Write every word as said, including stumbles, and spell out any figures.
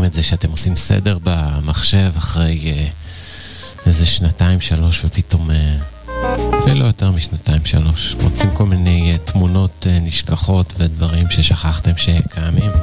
מכירים את זה שאתם עושים סדר במחשב אחרי איזה שנתיים שלוש ופתאום אפילו יותר משנתיים שלוש מוצאים כל מיני תמונות נשכחות ודברים ששכחתם שקיימים.